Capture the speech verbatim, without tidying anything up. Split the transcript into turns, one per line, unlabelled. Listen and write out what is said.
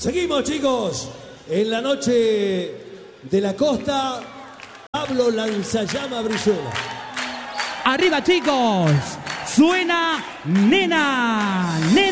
Seguimos, chicos, en la noche de la costa. Pablo Lanzallama Brizuela.
Arriba, chicos. Suena Nena. Nena.